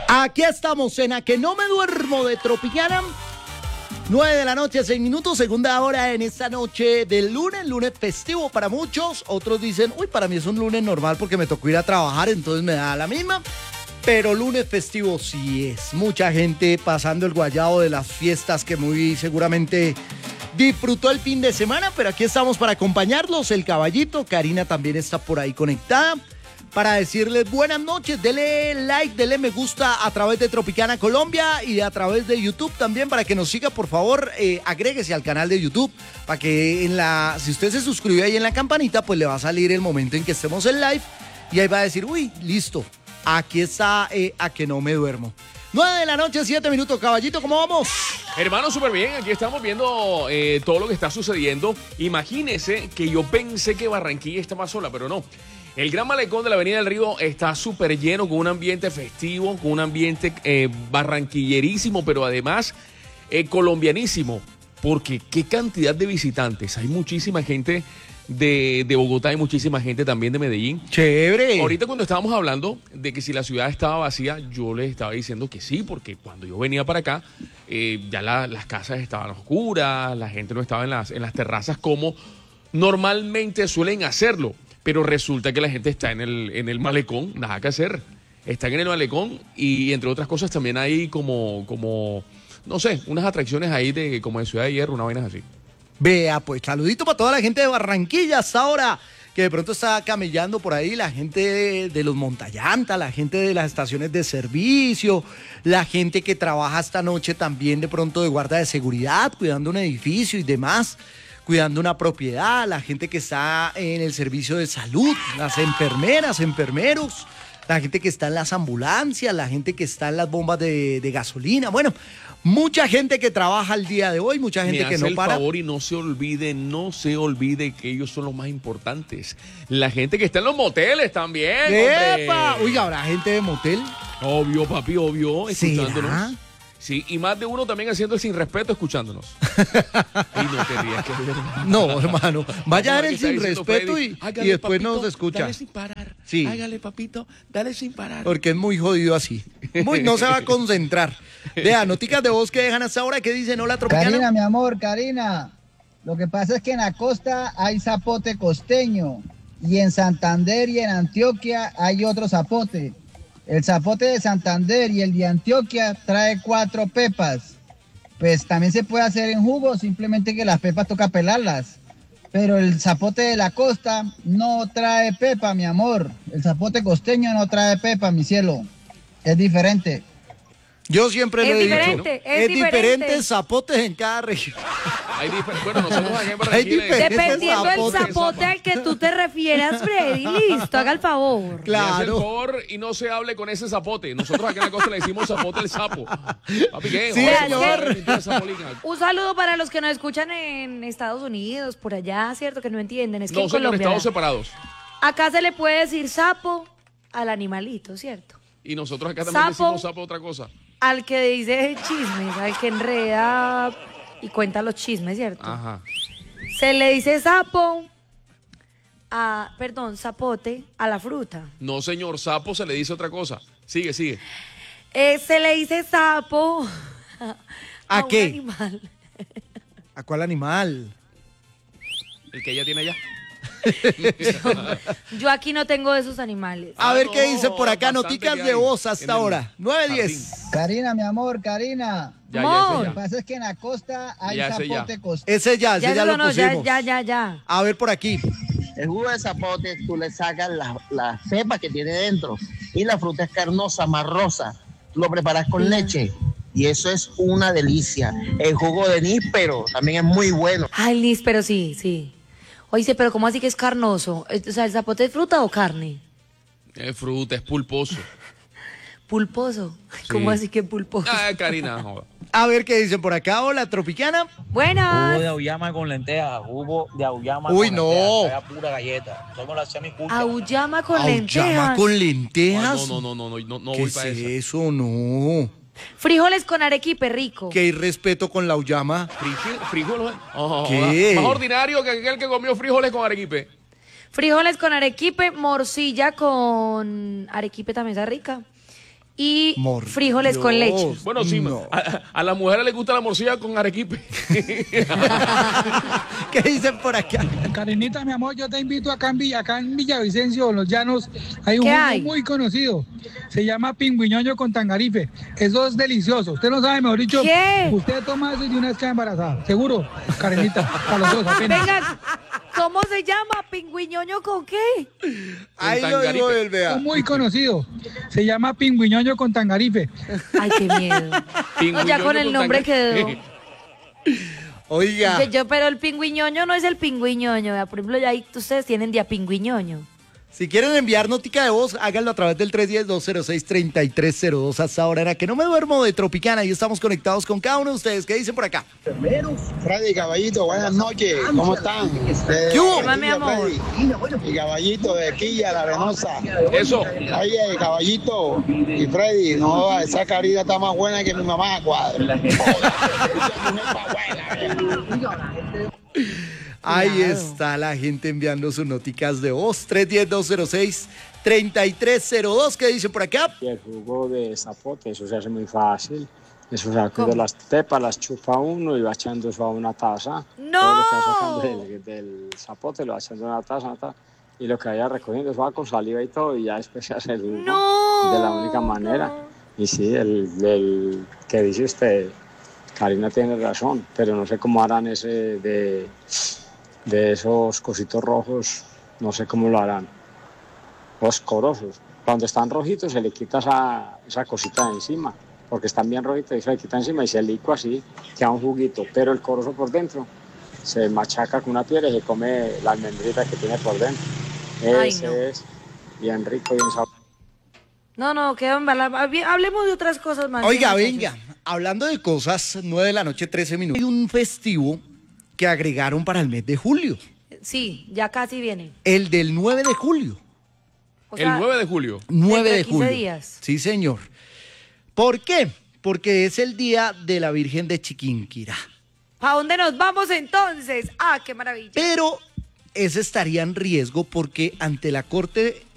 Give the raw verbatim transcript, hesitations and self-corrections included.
Aquí estamos en A Que No Me Duermo de Tropicana. nueve de la noche, seis minutos, segunda hora en esta noche del lunes, lunes festivo para muchos. Otros dicen, uy, para mí es un lunes normal porque me tocó ir a trabajar, entonces me da la misma. Pero lunes festivo sí es. Mucha gente pasando el guayabo de las fiestas que muy seguramente disfrutó el fin de semana, pero aquí estamos para acompañarlos. El Caballito, Karina también está por ahí conectada para decirles buenas noches. Dele like, dele me gusta a través de Tropicana Colombia y a través de YouTube también para que nos siga, por favor. Eh, agréguese al canal de YouTube para que en la, si usted se suscribe ahí en la campanita, pues le va a salir el momento en que estemos en live y ahí va a decir, uy, listo, aquí está eh, A Que No Me Duermo. nueve de la noche, siete minutos. Caballito, ¿cómo vamos? Hermano, súper bien. Aquí estamos viendo eh, todo lo que está sucediendo. Imagínese que yo pensé que Barranquilla estaba sola, pero no. El Gran Malecón de la Avenida del Río está súper lleno, con un ambiente festivo, con un ambiente eh, barranquillerísimo, pero además eh, colombianísimo. Porque qué cantidad de visitantes. Hay muchísima gente de, de Bogotá, hay muchísima gente también de Medellín. Chévere. Ahorita cuando estábamos hablando de que si la ciudad estaba vacía, yo les estaba diciendo que sí, porque cuando yo venía para acá, eh, ya la, las casas estaban oscuras, la gente no estaba en las, en las terrazas como normalmente suelen hacerlo. Pero resulta que la gente está en el, en el malecón, nada que hacer. Están en el malecón y entre otras cosas también hay como, como no sé, unas atracciones ahí de como de Ciudad de Hierro, una vaina así. Vea, pues saludito para toda la gente de Barranquilla hasta ahora, que de pronto está camellando por ahí, la gente de, de los montallantas, la gente de las estaciones de servicio, la gente que trabaja esta noche también de pronto de guarda de seguridad, cuidando un edificio y demás, cuidando una propiedad, la gente que está en el servicio de salud, las enfermeras, enfermeros, la gente que está en las ambulancias, la gente que está en las bombas de, de gasolina, bueno, mucha gente que trabaja el día de hoy, mucha gente Me que hace no el para. favor y no se olvide, no se olvide que ellos son los más importantes. La gente que está en los moteles también. ¡Epa! Hombre. Uy, ¿habrá gente de motel? Obvio, papi, obvio, escuchándonos. ¿Será? Sí, y más de uno también haciendo el sin respeto escuchándonos. Y no te rías, que es verdad. No, hermano, vaya a dar el Está sin diciendo respeto Freddy, y, hágale, y después papito, nos escucha. Dale sin parar. Sí. Hágale, papito, dale sin parar. Porque es muy jodido así. Muy, no se va a concentrar. Vea, noticas de voz que dejan hasta ahora que dicen hola Tropicana. Karina, mi amor, Karina. Lo que pasa es que en la costa hay zapote costeño y en Santander y en Antioquia hay otro zapote. El zapote de Santander y el de Antioquia trae cuatro pepas. Pues también se puede hacer en jugo, simplemente que las pepas toca pelarlas. Pero el zapote de la costa no trae pepa, mi amor. El zapote costeño no trae pepa, mi cielo. Es diferente. Yo siempre Es lo he diferente, dicho. es Es diferente diferente. zapotes en cada región. Hay difer- bueno, nosotros aquí en Hay Barranquilla. diferentes Dependiendo del zapotes. zapote al que tú te refieras, Freddy, listo, haga el favor. Me hace el Claro. favor y no se hable con ese zapote. Nosotros aquí en la costa le decimos zapote el sapo. Papi, ¿qué? Sí, Joder, señor. no, pintura zapolín. Un saludo para los que nos escuchan en Estados Unidos, por allá, ¿cierto? Que no entienden. Es que No, en señor, Colombia, estados separados. acá se le puede decir sapo al animalito, ¿cierto? Y nosotros acá también Sapo. decimos sapo otra cosa. Al que dice chismes, al que enreda y cuenta los chismes, ¿cierto? Ajá. Se le dice sapo a, perdón, zapote a la fruta. No, señor, sapo se le dice otra cosa. Sigue, sigue. Eh, se le dice sapo a, ¿A un qué? animal. ¿A cuál animal? El que ella tiene allá. Yo aquí no tengo de esos animales. A Ah, ver no, qué dice por acá, bastante noticas que de hay voz en hasta el ahora. nueve jardín. diez. Karina, mi amor, Karina. Ya, Amor. Lo ya, que pasa es que en la costa hay Ya, ese ya. zapote costeño. Ese ya, ese Ya, ya, no, lo no, ya, pusimos. ya, ya, ya. A ver por aquí. El jugo de zapote tú le sacas las la pepas que tiene dentro y la fruta es carnosa, marrosa. Tú lo preparas con leche y eso es una delicia. El jugo de níspero también es muy bueno. Ay, Liz, pero sí, sí. Oye, pero ¿cómo así que es carnoso? O sea, ¿el zapote es fruta o carne? Es fruta, es pulposo. Pulposo. ¿Cómo así que pulposo? Ah, Karina, joda. A ver qué dicen por acá. Hola Tropicana. Buenas. Jugo de auyama con lentejas, jugo de auyama Uy, con no. lentejas, sabe a pura galleta. Somos la semicucha. Auyama con Auyama lentejas. con Ah, lentejas. no, no, no, no, no, no ¿Qué voy es para eso. eso? No. Frijoles con arequipe rico. Que hay respeto con la auyama. Frijol- Frijoles. Oh, ¿Qué? Más ordinario que aquel que comió frijoles con arequipe. Frijoles con arequipe, morcilla con arequipe también está rica. y Mor frijoles con leche. Dios. Bueno, sí, No. a, a las mujeres les gusta la morcilla con arequipe. ¿Qué dicen por acá? Karenita, mi amor, yo te invito acá en, Villa, acá en Villavicencio, en Los Llanos, hay un ¿Qué jugo hay? muy conocido, se llama pingüiñoño con tangarife, eso es delicioso, usted no sabe, mejor dicho, ¿Qué? usted toma eso y de una vez queda embarazada, seguro, Karenita, para los dos apenas. Venga, ¿cómo se llama? ¿Pingüiñoño con qué? Ahí lo tangarife. digo él, vea. Es muy conocido, se llama pingüiñoño con tangarife. Ay, qué miedo. No, ya con el nombre quedó. Oiga. Yo, yo, pero el pingüiñoño no es el pingüiñoño. ¿Verdad? Por ejemplo, ya ahí ustedes tienen de a pingüiñoño. Si quieren enviar notica de voz, háganlo a través del tres uno cero, dos cero seis, tres tres cero dos. Hasta ahora era que no me duermo de Tropicana y estamos conectados con cada uno de ustedes. ¿Qué dicen por acá? Freddy, Caballito, buenas noches, ¿cómo están? De- ¿Qué hubo? ¿Qué más, mi amor? Freddy. Y Caballito de Quilla, La Arenosa. Eso. Oye, Caballito y Freddy, no, esa carita está más buena que mi mamá a cuadro. Ahí Cuidado. está la gente enviando sus noticas de voz. tres uno cero, dos cero seis, tres tres cero dos. ¿Qué dicen por acá? Y el jugo de zapote, eso se hace muy fácil. Eso se ¿Cómo? de las pepas, las chupa uno y va echando eso a una taza. ¡No! Todo lo que va sacando del, del zapote lo va echando a una taza, una taza. Y lo que vaya recogiendo eso va con saliva y todo, y ya después se hace el jugo ¡No! de la única manera. Y sí, el, el que dice usted, Karina tiene razón, pero no sé cómo harán ese de, de esos cositos rojos, no sé cómo lo harán. Los corosos. Cuando están rojitos se le quita esa, esa cosita de encima, porque están bien rojitos y se le quita encima y se licua así, queda un juguito, pero el corozo por dentro se machaca con una piedra y se come la almendrita que tiene por dentro. Ay, Ese no. es bien rico, bien sabroso. No, no, quedó embalado. Hablemos de otras cosas más. Oiga, bien, venga, muchachos. hablando de cosas, nueve de la noche, trece minutos. Hay un festivo que agregaron para el mes de julio, Sí, ya casi viene. el del nueve de julio. O El sea, nueve de julio. nueve dentro de quince julio. días. Sí, señor. ¿Por qué? Porque es el día de la Virgen de Chiquinquirá. ¿Para dónde nos vamos entonces? Ah, qué maravilla. Pero ese estaría en riesgo porque ante la Corte